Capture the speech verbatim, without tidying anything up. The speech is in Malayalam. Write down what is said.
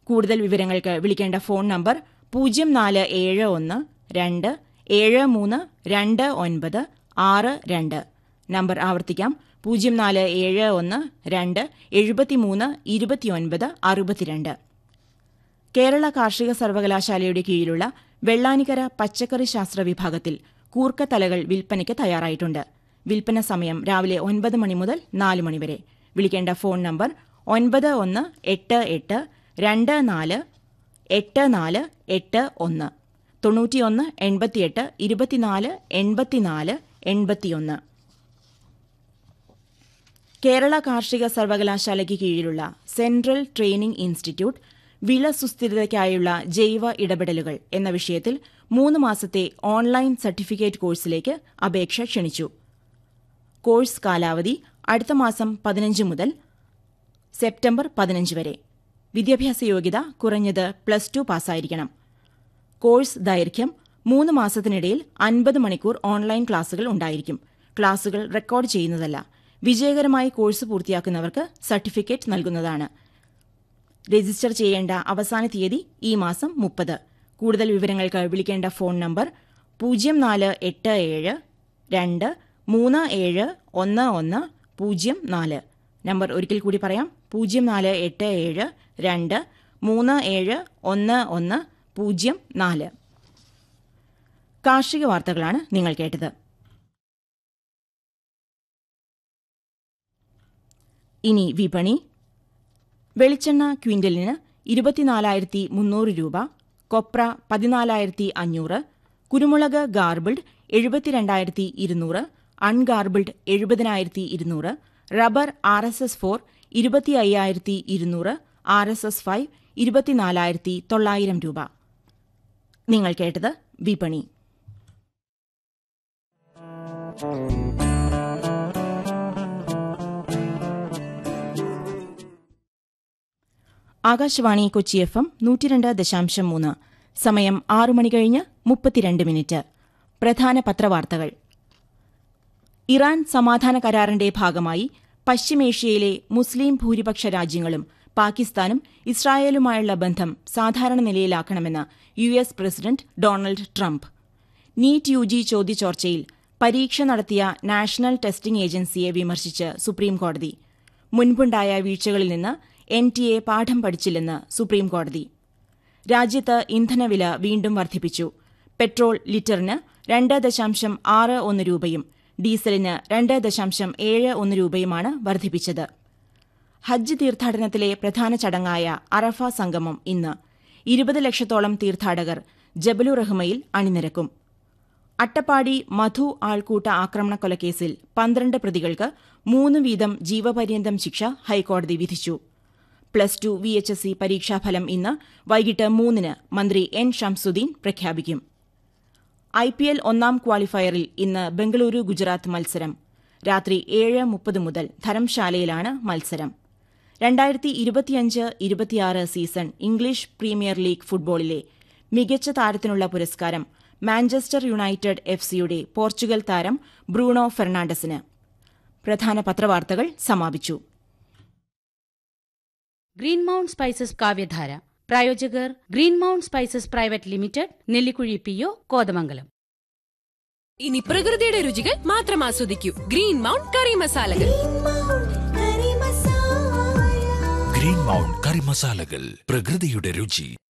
കൂടുതൽ വിവരങ്ങൾക്ക് വിളിക്കേണ്ട ഫോൺ നമ്പർ പൂജ്യം നാല് ഏഴ് ഒന്ന് രണ്ട് ഏഴ് മൂന്ന് രണ്ട് ഒൻപത് ആറ് രണ്ട്. നമ്പർ ആവർത്തിക്കാം: പൂജ്യം നാല് ഏഴ് ഒന്ന് രണ്ട് എഴുപത്തിമൂന്ന് ഇരുപത്തിയൊൻപത് അറുപത്തിരണ്ട്. കേരള കാർഷിക സർവകലാശാലയുടെ കീഴിലുള്ള വെള്ളാനിക്കര പച്ചക്കറി ശാസ്ത്ര വിഭാഗത്തിൽ കൂർക്കത്തലകൾ വിൽപ്പനയ്ക്ക് തയ്യാറായിട്ടുണ്ട്. വിൽപ്പന സമയം രാവിലെ ഒൻപത് മണി മുതൽ നാല് മണി വരെ. വിളിക്കേണ്ട ഫോൺ നമ്പർ ഒൻപത് ഒന്ന് എട്ട് എട്ട് രണ്ട് നാല് എട്ട് നാല് എട്ട് ഒന്ന് തൊണ്ണൂറ്റിയൊന്ന് എൺപത്തിയെട്ട് ഇരുപത്തിനാല് എൺപത്തിനാല് എൺപത്തിയൊന്ന്. കേരള കാർഷിക സർവകലാശാലയ്ക്ക് കീഴിലുള്ള സെൻട്രൽ ട്രെയിനിംഗ് ഇൻസ്റ്റിറ്റ്യൂട്ട് വിള സുസ്ഥിരതയ്ക്കായുള്ള ജൈവ ഇടപെടലുകൾ എന്ന വിഷയത്തിൽ മൂന്ന് മാസത്തെ ഓൺലൈൻ സർട്ടിഫിക്കറ്റ് കോഴ്സിലേക്ക് അപേക്ഷ ക്ഷണിച്ചു. കോഴ്സ് കാലാവധി അടുത്ത മാസം പതിനഞ്ച് മുതൽ സെപ്റ്റംബർ പതിനഞ്ച് വരെ. വിദ്യാഭ്യാസ യോഗ്യത കുറഞ്ഞത് പ്ലസ് ടു പാസ്സായിരിക്കണം. കോഴ്സ് ദൈർഘ്യം മൂന്ന് മാസത്തിനിടയിൽ അൻപത് മണിക്കൂർ ഓൺലൈൻ ക്ലാസുകൾ ഉണ്ടായിരിക്കും. ക്ലാസുകൾ റെക്കോർഡ് ചെയ്യുന്നതല്ല. വിജയകരമായി കോഴ്സ് പൂർത്തിയാക്കുന്നവർക്ക് സർട്ടിഫിക്കറ്റ് നൽകുന്നതാണ്. രജിസ്റ്റർ ചെയ്യേണ്ട അവസാന തീയതി ഈ മാസം മുപ്പത്. കൂടുതൽ വിവരങ്ങൾക്ക് വിളിക്കേണ്ട ഫോൺ നമ്പർ പൂജ്യം നാല് എട്ട് ഏഴ് രണ്ട് മൂന്ന് ഏഴ് ഒന്ന് ഒന്ന് പൂജ്യം നാല്. നമ്പർ ഒരിക്കൽ കൂടി പറയാം: പൂജ്യം നാല് എട്ട് ഏഴ് രണ്ട് മൂന്ന് ഏഴ് ഒന്ന് ഒന്ന് പൂജ്യം നാല്. കാർഷിക വാർത്തകളാണ് നിങ്ങൾ കേട്ടത്. ഇനി വിപണി. വെളിച്ചെണ്ണ ക്വിന്റലിന് ഇരുപത്തിനാലായിരത്തി മുന്നൂറ് രൂപ, കൊപ്ര പതിനാലായിരത്തി അഞ്ഞൂറ്, കുരുമുളക് ഗാർബിൾഡ് എഴുപത്തിരണ്ടായിരത്തി ഇരുന്നൂറ്, അൺഗാർബിൾഡ് എഴുപതിനായിരത്തി ഇരുന്നൂറ്, rubber R S S four ഇരുപത്തി അയ്യായിരത്തി ഇരുന്നൂറ്, ആർ എസ് എസ് ഫൈവ് ഇരുപത്തിനാലായിരത്തി തൊള്ളായിരം രൂപ. നിങ്ങൾ കേട്ടത് വിപണി. ആകാശവാണി കൊച്ചി എഫ് എം നൂറ്റിരണ്ട് ദശാംശം മൂന്ന്. സമയം ആറു മണി കഴിഞ്ഞ് മുപ്പത്തിരണ്ട് മിനിറ്റ്. പ്രധാന പത്രവാർത്തകൾ. ഇറാൻ സമാധാന കരാറിന്റെ ഭാഗമായി പശ്ചിമേഷ്യയിലെ മുസ്ലിം ഭൂരിപക്ഷ രാജ്യങ്ങളും പാകിസ്ഥാനും ഇസ്രായേലുമായുള്ള ബന്ധം സാധാരണ നിലയിലാക്കണമെന്ന് U S president Donald Trump. NEET U G ചോദ്യചോർച്ചയിൽ പരീക്ഷ നടത്തിയ നാഷണൽ ടെസ്റ്റിംഗ് ഏജൻസിയെ വിമർശിച്ച് സുപ്രീംകോടതി. മുൻപുണ്ടായ വീഴ്ചകളിൽ നിന്ന് എൻ ടി എ പാഠം പഠിച്ചില്ലെന്ന് സുപ്രീംകോടതി. രാജ്യത്ത് ഇന്ധനവില വീണ്ടും വർദ്ധിപ്പിച്ചു. പെട്രോൾ ലിറ്ററിന് രണ്ട് ദശാംശം ആറ് ഒന്ന് രൂപയും ഡീസലിന് രണ്ട് ദശാംശം ഏഴ് ഒന്ന് രൂപയുമാണ് വർദ്ധിപ്പിച്ചത്. ഹജ്ജ് തീർത്ഥാടനത്തിലെ പ്രധാന ചടങ്ങായ അറഫ സംഗമം ഇന്ന്. ഇരുപത് ലക്ഷത്തോളം തീർത്ഥാടകർ ജബലുറഹ്മയിൽ അണിനിരക്കും. അട്ടപ്പാടി മധു ആൾക്കൂട്ട ആക്രമണക്കൊലക്കേസിൽ പന്ത്രണ്ട് പ്രതികൾക്ക് മൂന്ന് വീതം ജീവപര്യന്തം ശിക്ഷ ഹൈക്കോടതി വിധിച്ചു. Plus two V H S C പരീക്ഷാഫലം ഇന്ന് വൈകിട്ട് മൂന്നിന് മന്ത്രി എൻ ഷംസുദ്ദീൻ പ്രഖ്യാപിക്കും. ഐ പി എൽ ഒന്നാം ക്വാളിഫയറിൽ ഇന്ന് ബംഗളൂരു ഗുജറാത്ത് മത്സരം. രാത്രി ഏഴ് മുപ്പത് മുതൽ ധരംശാലയിലാണ് മത്സരം. രണ്ടായിരത്തി ഇരുപത്തിയഞ്ച് ഇരുപത്തിയാറ് സീസൺ ഇംഗ്ലീഷ് പ്രീമിയർ ലീഗ് ഫുട്ബോളിലെ മികച്ച താരത്തിനുള്ള പുരസ്കാരം മാഞ്ചസ്റ്റർ യുണൈറ്റഡ് എഫ് സിയുടെ പോർച്ചുഗൽ താരം ബ്രൂണോ ഫെർണാണ്ടസിന്. പ്രധാന പത്രവാർത്തകൾ സമാപിച്ചു. ഗ്രീൻ മൗണ്ട് സ്പൈസസ് കാവ്യധാര പ്രായോജകർ green mount spices private limited, Nellikuzhi P O, Kothamangalam. ഇനി പ്രകൃതിയുടെ രുചികൾ മാത്രം ആസ്വദിക്കൂ. ഗ്രീൻ മൗണ്ട് കറി മസാലകൾ. ഗ്രീൻ മൗണ്ട് കറി മസാലകൾ, പ്രകൃതിയുടെ രുചി.